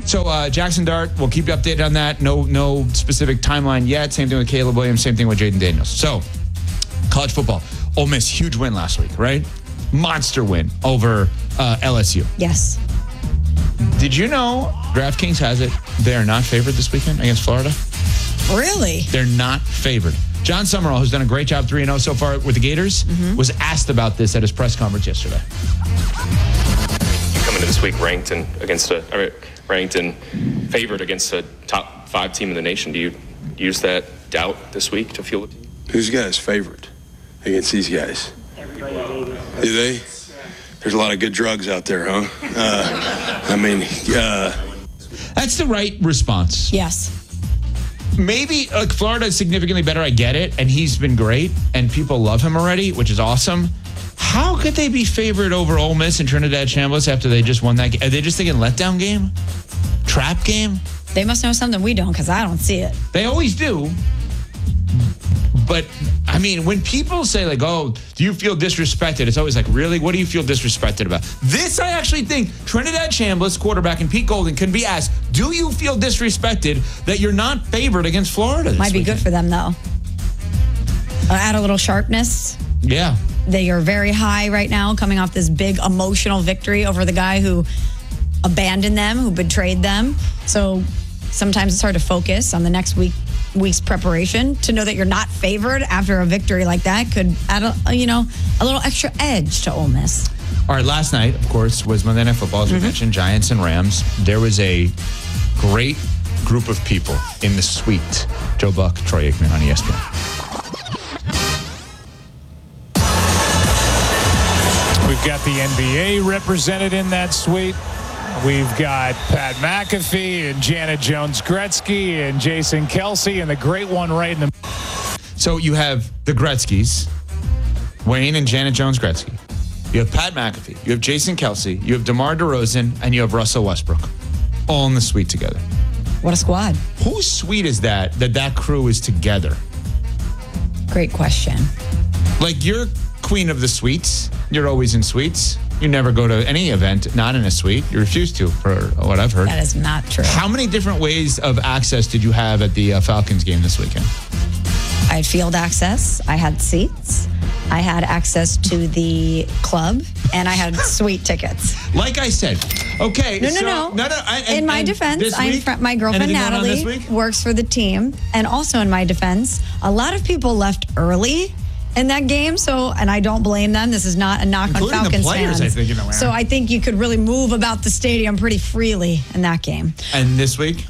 So Jackson Dart, we'll keep you updated on that. No specific timeline yet. Same thing with Caleb Williams. Same thing with Jaden Daniels. So college football. Ole Miss, huge win last week, right? Monster win over LSU. Yes. Did you know DraftKings has it? They are not favored this weekend against Florida. Really? They're not favored. John Summerall, who's done a great job 3-0 so far with the Gators, was asked about this at his press conference yesterday. You come into this week ranked and favored against a top 5 team in the nation. Do you use that doubt this week to fuel the team? Who's guys favored against these guys? Do they? There's a lot of good drugs out there, huh? That's the right response. Yes. Maybe Florida is significantly better. I get it. And he's been great. And people love him already, which is awesome. How could they be favored over Ole Miss and Trinidad Chambliss after they just won that game? Are they just thinking letdown game? Trap game? They must know something we don't, because I don't see it. They always do. But, I mean, when people say, like, oh, do you feel disrespected? It's always like, really? What do you feel disrespected about? This, I actually think Trinidad Chambliss, quarterback, and Pete Golden can be asked, do you feel disrespected that you're not favored against Florida this Might be weekend? good for them, though. Add a little sharpness. Yeah. They are very high right now, coming off this big emotional victory over the guy who abandoned them, who betrayed them. So sometimes it's hard to focus on the next week's preparation. To know that you're not favored after a victory like that could add a little extra edge to Ole Miss. All right, last night, of course, was Monday Night Football, as we mentioned, Giants and Rams. There was a great group of people in the suite. Joe Buck, Troy Aikman on ESPN. We've got the NBA represented in that suite. We've got Pat McAfee and Janet Jones-Gretzky and Jason Kelsey and the great one right in the... So you have the Gretzkys, Wayne and Janet Jones-Gretzky. You have Pat McAfee. You have Jason Kelsey. You have DeMar DeRozan. And you have Russell Westbrook. All in the suite together. What a squad. Whose suite is that crew is together? Great question. Like, you're queen of the suites. You're always in suites. You never go to any event not in a suite. You refuse to, for what I've heard. That is not true. How many different ways of access did you have at the Falcons game this weekend? I had field access. I had seats. I had access to the club, and I had suite tickets. Like I said, okay. No. In my defense, my girlfriend Natalie works for the team, and also in my defense, a lot of people left early in that game, and I don't blame them. This is not a knock on Falcons fans. I think, in Atlanta. So I think you could really move about the stadium pretty freely in that game. And this week?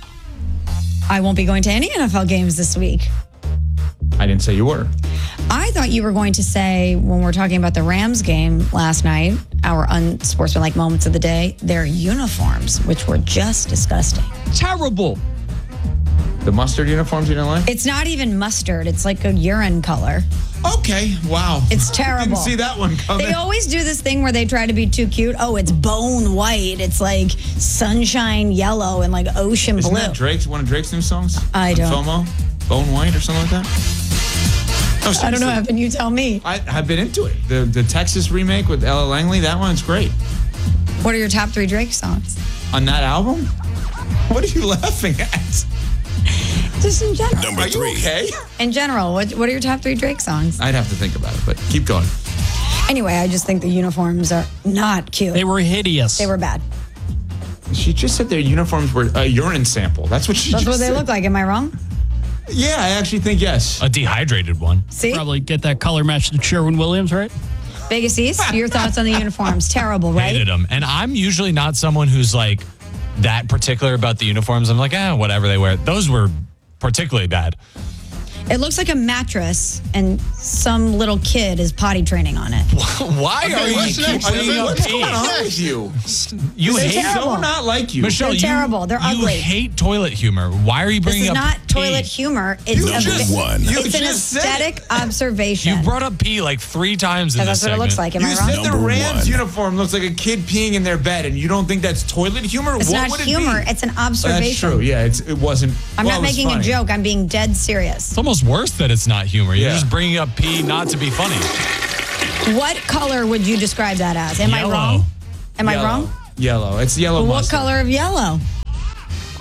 I won't be going to any NFL games this week. I didn't say you were. I thought you were going to say, when we're talking about the Rams game last night, our unsportsmanlike moments of the day, their uniforms, which were just disgusting. Terrible. The mustard uniforms you didn't like? It's not even mustard. It's like a urine color. Okay, wow. It's terrible. Didn't see that one coming. They always do this thing where they try to be too cute. Oh, it's bone white. It's like sunshine yellow and like ocean Isn't blue. That one of Drake's new songs? I don't. FOMO? Bone white or something like that? No, I don't know, Evan, you tell me. I've been into it. The Texas remake with Ella Langley, that one's great. What are your top 3 Drake songs? On that album? What are you laughing at? Just in general. Number 3. Are you okay? In general, what are your top 3 Drake songs? I'd have to think about it, but keep going. Anyway, I just think the uniforms are not cute. They were hideous. They were bad. She just said their uniforms were a urine sample. That's what she That's just what they said. look like. Am I wrong? Yeah, I actually think yes. A dehydrated one. See? Probably get that color match to Sherwin-Williams, right? Vegas East, your thoughts on the uniforms? Terrible, right? Hated them. And I'm usually not someone who's like that particular about the uniforms. I'm like, whatever they wear. Those were particularly bad. It looks like a mattress, and some little kid is potty training on it. Why are you keep bringing up What's pee? going on with you? You They're hate terrible. So not like you. Michelle. They're terrible. They're you ugly. hate toilet humor. Why are you This bringing is up not pee? toilet humor. It's You just won. You It's an just said aesthetic it. observation. You brought up pee like 3 times in That's this what it looks segment. like. Am You I said wrong? the Number Rams 1. uniform looks like a kid peeing in their bed, and you don't think that's toilet humor? It's What not would it humor. be? It's an observation. That's true. Yeah, it wasn't. I'm well, not it was making a funny. joke. I'm being dead serious. It's almost worse that it's not humor. You're Yeah. just bringing up pee not to be funny. What color would you describe that as? Am Yellow. I wrong? Am I Yellow. wrong? Yellow. It's yellow What mustard. color of yellow?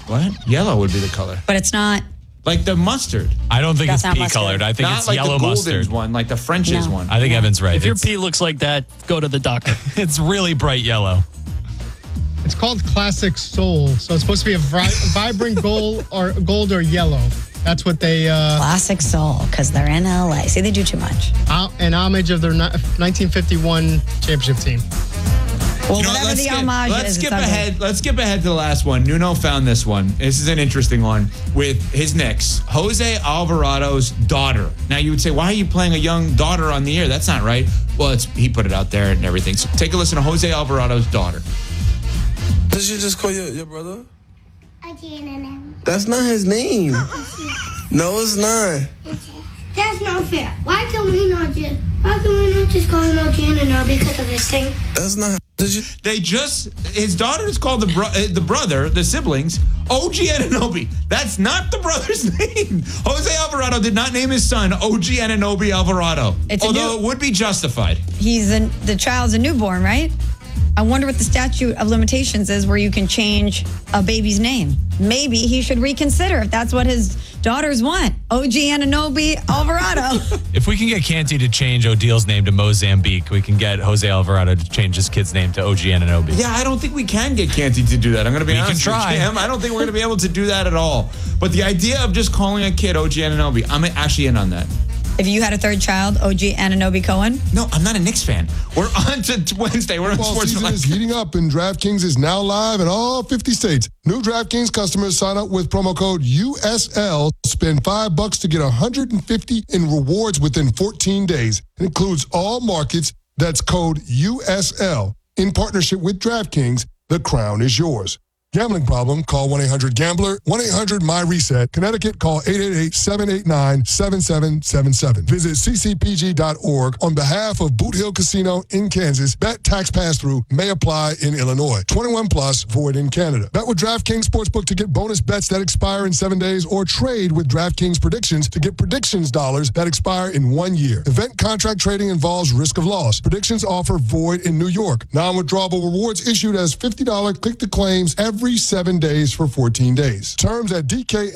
What? Yellow would be the color. But it's not. Like the mustard. I don't think That's it's not pea mustard. colored. I think Not it's like yellow the Golden's mustard. one, like the French's No. one. I think Evan's right. If your It's, pee looks like that, go to the doctor. it's really bright yellow. It's called Classic Soul, so it's supposed to be a vibrant gold or yellow. That's what they Classic Soul, because they're in LA. See, they do too much. an homage of their 1951 championship team. Well, You know what, whatever the homage let's is, skip it's ugly. ahead. Let's skip ahead to the last one. Nuno found this one. This is an interesting one with his Knicks. Jose Alvarado's daughter. Now you would say, why are you playing a young daughter on the air? That's not right. Well, he put it out there and everything. So take a listen to Jose Alvarado's daughter. Did you just call your brother? That's not his name. No, it's not. That's not fair. Why can we not just call him OG because of this thing? That's not. His daughter is called the siblings, OG Anunoby. That's not the brother's name. Jose Alvarado did not name his son OG Anunoby Alvarado. Although it would be justified. The child's a newborn, right? I wonder what the statute of limitations is where you can change a baby's name. Maybe he should reconsider if that's what his daughters want. OG Anunoby Alvarado. If we can get Canty to change Odil's name to Mozambique, we can get Jose Alvarado to change his kid's name to OG Anunoby. Yeah, I don't think we can get Canty to do that. I'm going to be honest can try. with Cam. I don't think we're going to be able to do that at all. But the idea of just calling a kid OG Anunoby, I'm actually in on that. If you had a third child, OG Anunoby Cohen? No, I'm not a Knicks fan. We're on to Wednesday. We're on Football Sports season is heating up, and DraftKings is now live in all 50 states. New DraftKings customers sign up with promo code USL. Spend $5 to get $150 in rewards within 14 days. It includes all markets. That's code USL. In partnership with DraftKings, the crown is yours. Gambling problem? Call 1-800-GAMBLER. 1-800-MY-RESET. Connecticut, call 888-789-7777. Visit ccpg.org on behalf of Boot Hill Casino in Kansas. Bet tax pass-through may apply in Illinois. 21 plus, void in Canada. Bet with DraftKings Sportsbook to get bonus bets that expire in 7 days, or trade with DraftKings Predictions to get predictions dollars that expire in 1 year. Event contract trading involves risk of loss. Predictions offer void in New York. Non-withdrawable rewards issued as $50 click-to-claims every 7 days for 14 days. Terms at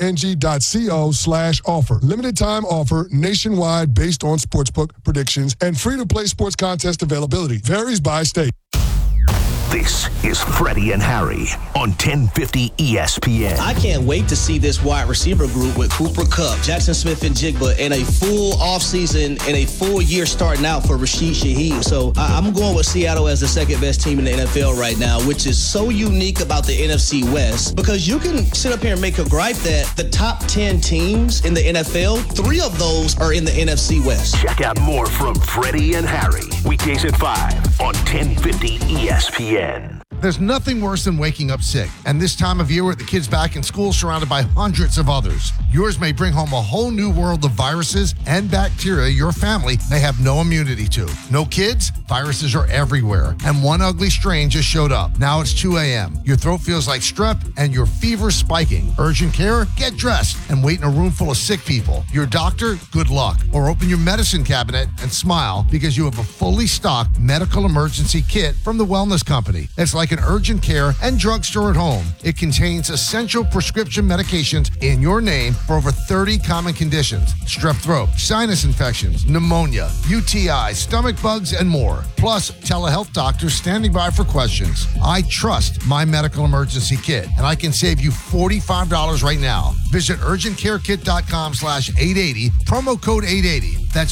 dkng.co/offer. Limited time offer nationwide based on sportsbook predictions and free-to-play sports contest availability. Varies by state. This is Freddie and Harry on 1050 ESPN. I can't wait to see this wide receiver group with Cooper Kupp, Jackson Smith and Jigba in a full offseason and a full year starting out for Rashid Shaheed. So I'm going with Seattle as the second best team in the NFL right now, which is so unique about the NFC West, because you can sit up here and make a gripe that the top 10 teams in the NFL, 3 of those are in the NFC West. Check out more from Freddie and Harry, weekdays at 5 on 1050 ESPN. There's nothing worse than waking up sick, and this time of year with the kids back in school surrounded by hundreds of others. Yours may bring home a whole new world of viruses and bacteria your family may have no immunity to. No kids? Viruses are everywhere, and one ugly strain just showed up. Now it's 2 a.m. Your throat feels like strep, and your fever's spiking. Urgent care? Get dressed and wait in a room full of sick people. Your doctor? Good luck. Or open your medicine cabinet and smile because you have a fully stocked medical emergency kit from the Wellness Company. It's like an urgent care and drugstore at home. It contains essential prescription medications in your name for over 30 common conditions: strep throat, sinus infections, pneumonia, UTI, stomach bugs, and more. Plus, telehealth doctors standing by for questions. I trust my medical emergency kit, and I can save you $45 right now. Visit urgentcarekit.com/880, promo code 880. That's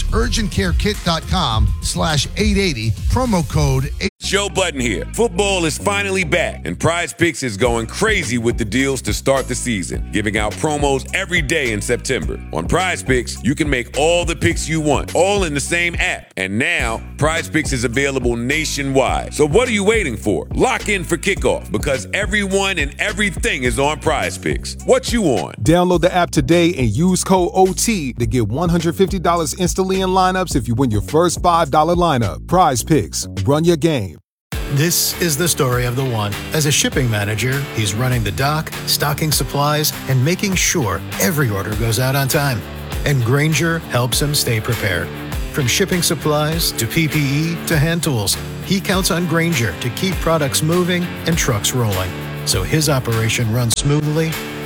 urgentcarekit.com/880, promo code 880. Joe Budden here. Football is finally back, and Prize Picks is going crazy with the deals to start the season, giving out promos every day in September. On Prize Picks, you can make all the picks you want, all in the same app. And now, Prize Picks is available nationwide. So what are you waiting for? Lock in for kickoff, because everyone and everything is on Prize Picks. What you on? Download the app today and use code OT to get $150 instantly in lineups if you win your first $5 lineup. Prize Picks. Run your game. This is the story of the one. As a shipping manager, he's running the dock, stocking supplies, and making sure every order goes out on time. And Grainger helps him stay prepared. From shipping supplies to PPE to hand tools, he counts on Grainger to keep products moving and trucks rolling, so his operation runs smoothly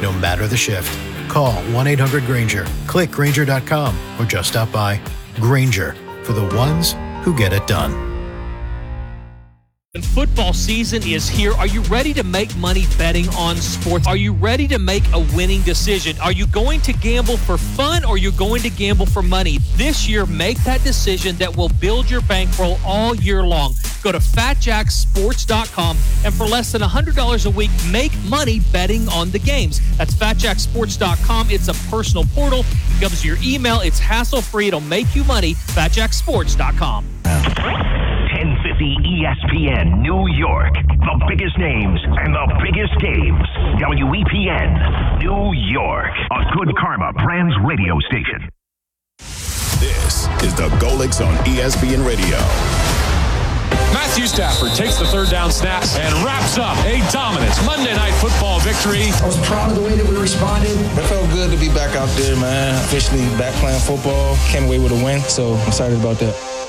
no matter the shift. Call 1-800-GRANGER, click Grainger.com, or just stop by. Grainger, for the ones who get it done. And football season is here. Are you ready to make money betting on sports? Are you ready to make a winning decision? Are you going to gamble for fun or are you going to gamble for money? This year, make that decision that will build your bankroll all year long. Go to FatJackSports.com and for less than $100 a week, make money betting on the games. That's FatJackSports.com. It's a personal portal. It comes to your email. It's hassle-free. It'll make you money. FatJackSports.com. 1050 ESPN New York. The biggest names and the biggest games. WEPN New York. A Good Karma Brands radio station. This is the Golics on ESPN Radio. Matthew Stafford takes the third down snap and wraps up a dominant Monday Night Football victory. I was proud of the way that we responded. It felt good to be back out there, man. Officially back playing football. Came away with a win, so I'm excited about that.